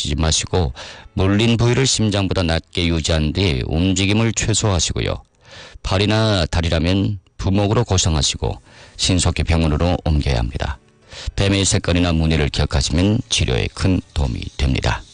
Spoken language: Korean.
하시지 마시고 물린 부위를 심장보다 낮게 유지한 뒤 움직임을 최소화하시고요. 팔이나 다리라면 부목으로 고정하시고 신속히 병원으로 옮겨야 합니다. 뱀의 색깔이나 무늬를 기억하시면 치료에 큰 도움이 됩니다.